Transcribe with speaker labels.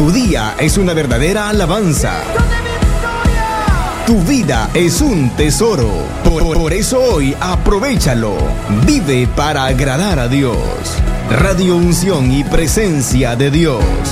Speaker 1: Tu día es una verdadera alabanza. Tu vida es un tesoro. Por eso hoy aprovéchalo. Vive para agradar a Dios. Radio Unción y Presencia de Dios.